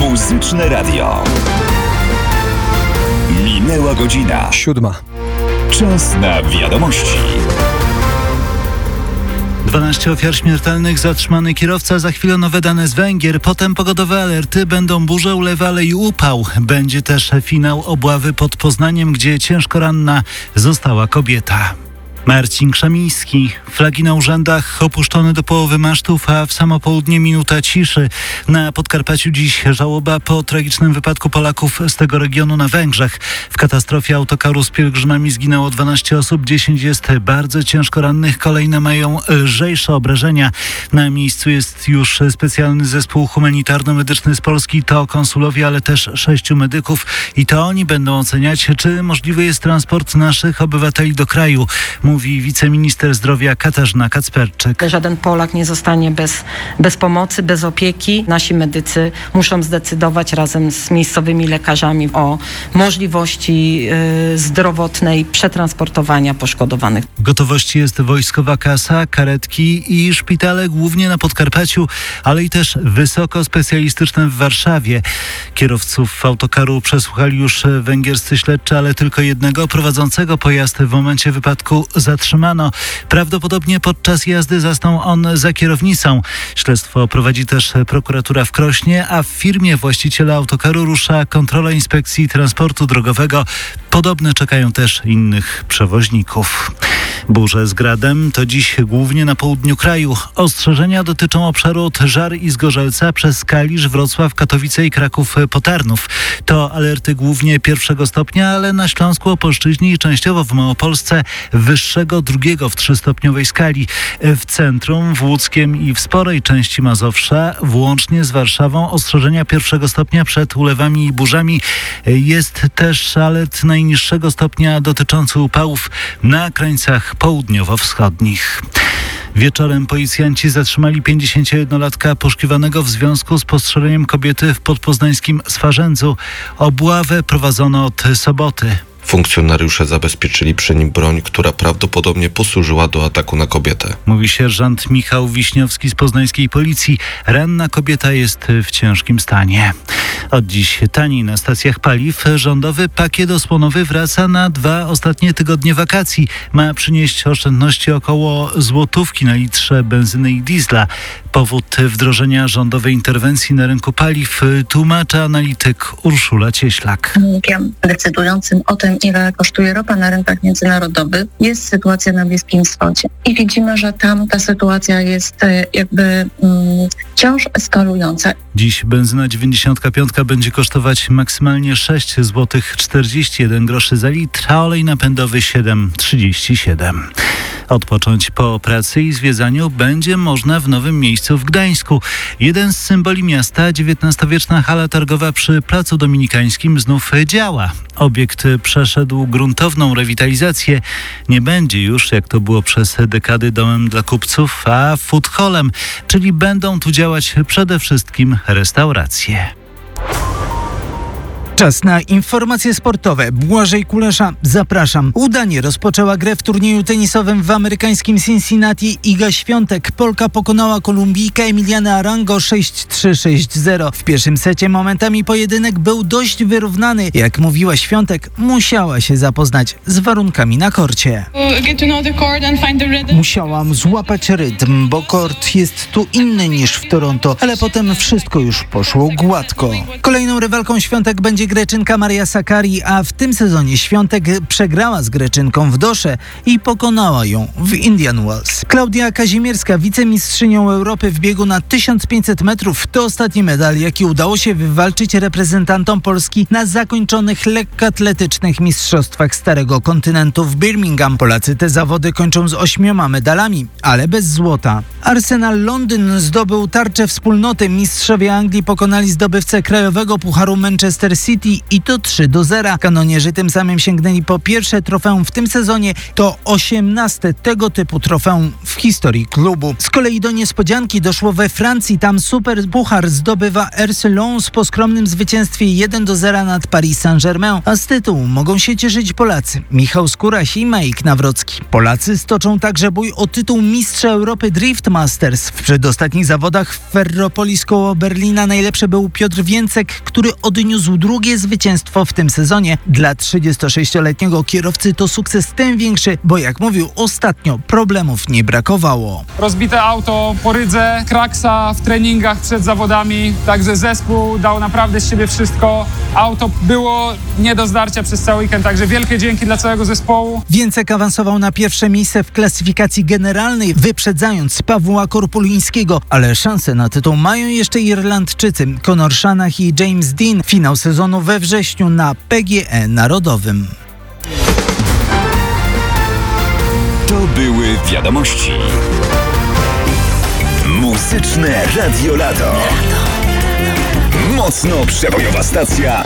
Muzyczne Radio. Minęła godzina 7. Czas na wiadomości. 12 ofiar śmiertelnych, zatrzymany kierowca, za chwilę nowe dane z Węgier, potem pogodowe alerty, będą burze, ulewy, ale i upał. Będzie też finał obławy pod Poznaniem, gdzie ciężko ranna została kobieta. Marcin Krzemiński. Flagi na urzędach opuszczone do połowy masztów, a w samo południe minuta ciszy. Na Podkarpaciu dziś żałoba po tragicznym wypadku Polaków z tego regionu na Węgrzech. W katastrofie autokaru z pielgrzymami zginęło 12 osób, 10 jest bardzo ciężko rannych, kolejne mają lżejsze obrażenia. Na miejscu jest już specjalny zespół humanitarno-medyczny z Polski, to konsulowie, ale też 6 medyków i to oni będą oceniać, czy możliwy jest transport naszych obywateli do kraju, mówi wiceminister zdrowia Katarzyna Kacperczyk. Żaden Polak nie zostanie bez pomocy, bez opieki. Nasi medycy muszą zdecydować razem z miejscowymi lekarzami o możliwości zdrowotnej przetransportowania poszkodowanych. W gotowości jest wojskowa kasa, karetki i szpitale głównie na Podkarpaciu, ale i też wysokospecjalistyczne w Warszawie. Kierowców autokaru przesłuchali już węgierscy śledczy, ale tylko jednego prowadzącego pojazd w momencie wypadku zatrzymano. Prawdopodobnie podczas jazdy zasnął on za kierownicą. Śledztwo prowadzi też prokuratura w Krośnie, a w firmie właściciela autokaru rusza kontrola Inspekcji Transportu Drogowego. Podobne czekają też innych przewoźników. Burze z gradem to dziś głównie na południu kraju. Ostrzeżenia dotyczą obszaru od Żar i Zgorzelca przez Kalisz, Wrocław, Katowice i Kraków-Potarnów. To alerty głównie 1 stopnia, ale na Śląsku, Opolszczyźnie i częściowo w Małopolsce wyższego 2 w 3-stopniowej skali. W centrum, w łódzkiem i w sporej części Mazowsza, włącznie z Warszawą, ostrzeżenia 1 stopnia przed ulewami i burzami. Jest też alert najniższego stopnia dotyczący upałów na krańcach południowo-wschodnich. Wieczorem policjanci zatrzymali 51-latka poszukiwanego w związku z postrzeleniem kobiety w podpoznańskim Swarzędzu. Obławę prowadzono od soboty. Funkcjonariusze zabezpieczyli przy nim broń, która prawdopodobnie posłużyła do ataku na kobietę. Mówi sierżant Michał Wiśniowski z poznańskiej policji. Ranna kobieta jest w ciężkim stanie. Od dziś taniej na stacjach paliw. Rządowy pakiet osłonowy wraca na 2 ostatnie tygodnie wakacji. Ma przynieść oszczędności około złotówki na litrze benzyny i diesla. Powód wdrożenia rządowej interwencji na rynku paliw tłumaczy analityk Urszula Cieślak. Czynnikiem decydującym o tym, ile kosztuje ropa na rynkach międzynarodowych, jest sytuacja na Bliskim Wschodzie. I widzimy, że tam ta sytuacja jest wciąż eskalująca. Dziś benzyna 95 będzie kosztować maksymalnie 6 zł 41 groszy za litr, a olej napędowy 7,37. Odpocząć po pracy i zwiedzaniu będzie można w nowym miejscu w Gdańsku. Jeden z symboli miasta, XIX-wieczna hala targowa przy Placu Dominikańskim, znów działa. Obiekt przeszedł gruntowną rewitalizację. Nie będzie już, jak to było przez dekady, domem dla kupców, a food hallem, czyli będą tu działać przede wszystkim restauracje. Czas na informacje sportowe. Błażej Kulesza, zapraszam. Udanie rozpoczęła grę w turnieju tenisowym w amerykańskim Cincinnati Iga Świątek. Polka pokonała Kolumbijkę Emilianę Arango 6-3, 6-0. W pierwszym secie momentami pojedynek był dość wyrównany. Jak mówiła Świątek, musiała się zapoznać z warunkami na korcie. Musiałam złapać rytm, bo kort jest tu inny niż w Toronto, ale potem wszystko już poszło gładko. Kolejną rywalką Świątek będzie Greczynka Maria Sakkari, a w tym sezonie Świątek przegrała z Greczynką w Dosze i pokonała ją w Indian Wells. Klaudia Kazimierska, wicemistrzynią Europy w biegu na 1500 metrów, to ostatni medal, jaki udało się wywalczyć reprezentantom Polski na zakończonych lekkoatletycznych mistrzostwach Starego Kontynentu w Birmingham. Polacy te zawody kończą z 8 medalami, ale bez złota. Arsenal Londyn zdobył tarczę wspólnoty. Mistrzowie Anglii pokonali zdobywcę krajowego pucharu Manchester City City i to 3-0. Kanonierzy tym samym sięgnęli po pierwsze trofeum w tym sezonie. To 18 tego typu trofeum w historii klubu. Z kolei do niespodzianki doszło we Francji. Tam super puchar zdobywa RC Lens po skromnym zwycięstwie 1-0 nad Paris Saint-Germain. A z tytułu mogą się cieszyć Polacy Michał Skóraś i Majk Nawrocki. Polacy stoczą także bój o tytuł mistrza Europy Drift Masters. W przedostatnich zawodach w Ferropolis koło Berlina najlepszy był Piotr Więcek, który odniósł drugie zwycięstwo w tym sezonie. Dla 36-letniego kierowcy to sukces tym większy, bo jak mówił ostatnio, problemów nie brakowało. Rozbite auto po rydze, kraksa w treningach przed zawodami, także zespół dał naprawdę z siebie wszystko. Auto było nie do zdarcia przez cały weekend, także wielkie dzięki dla całego zespołu. Więcek awansował na pierwsze miejsce w klasyfikacji generalnej, wyprzedzając Pawła Korpulińskiego, ale szanse na tytuł mają jeszcze Irlandczycy Conor Shanach i James Dean. Finał sezonu we wrześniu na PGE Narodowym. To były wiadomości. Muzyczne Radio Lato. Mocno przebojowa stacja